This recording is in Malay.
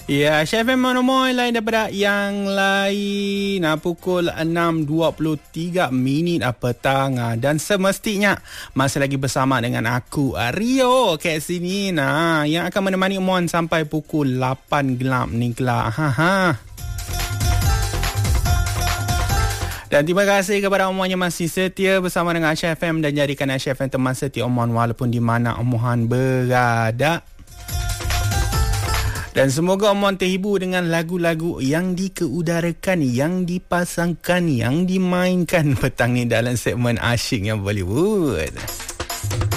Ya, Chef Monomoy lain daripada yang lain. Pukul 6.23 petang. Dan semestinya masih lagi bersama dengan aku, Rio, kat sini. Yang akan menemani Mon sampai pukul 8 gelap ni kelak. Dan terima kasih kepada Omon yang masih setia bersama dengan Aisyah FM dan jadikan Aisyah FM teman setia Omon walaupun di mana Omon berada. Dan semoga Omon terhibur dengan lagu-lagu yang dikeudarakan, yang dipasangkan, yang dimainkan petang ni dalam segmen Asyik yang Bollywood.